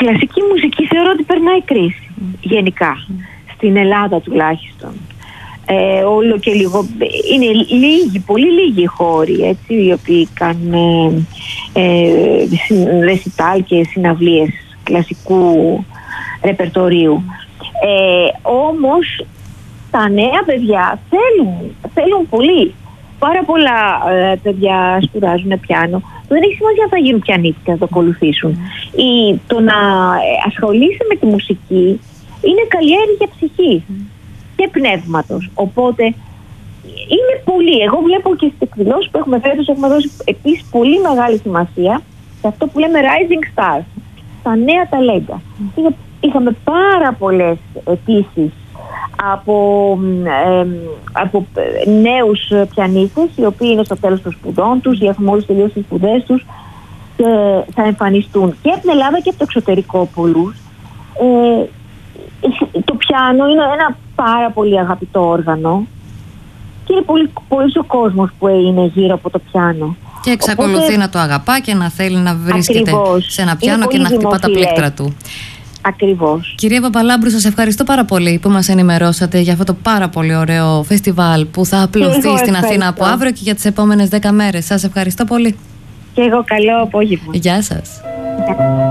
κλασική μουσική θεωρώ ότι περνάει κρίση γενικά, στην Ελλάδα τουλάχιστον. Όλο και λίγο, είναι πολύ λίγοι χώροι, έτσι, οι οποίοι κάνουν ρεσιτάλ και συναυλίες κλασικού ρεπερτορίου. Όμως τα νέα παιδιά θέλουν πολύ. Πάρα πολλά παιδιά σπουδάζουν πιάνο. Δεν έχει σημασία αν θα γίνουν πιανίτες και θα το ακολουθήσουν. Το να ασχολείσαι με τη μουσική είναι καλλιέργεια ψυχής και πνεύματος. Οπότε είναι πολύ. Εγώ βλέπω και στις εκδηλώσεις που έχουμε φέτος, έχουμε δώσει επίσης πολύ μεγάλη σημασία σε αυτό που λέμε rising stars, τα νέα ταλέντα. Είχαμε πάρα πολλές αιτήσεις από νέους πιανίστες, οι οποίοι είναι στο τέλος των σπουδών τους ή έχουν μόλις τελειώσει τις σπουδές τους και θα εμφανιστούν και από την Ελλάδα και από το εξωτερικό πολλούς. Το πιάνο είναι ένα πάρα πολύ αγαπητό όργανο και είναι πολύ ο κόσμος που είναι γύρω από το πιάνο. Και εξακολουθεί να το αγαπά και να θέλει να βρίσκεται σε ένα πιάνο και να χτυπά τα πλήκτρα του. Ακριβώς. Κυρία Παπαλάμπρου, σας ευχαριστώ πάρα πολύ που μας ενημερώσατε για αυτό το πάρα πολύ ωραίο φεστιβάλ που θα απλωθεί στην Αθήνα από αύριο και για τις επόμενες 10 μέρες. Σας ευχαριστώ πολύ. Και εγώ καλό απόγευμα. Γεια σας.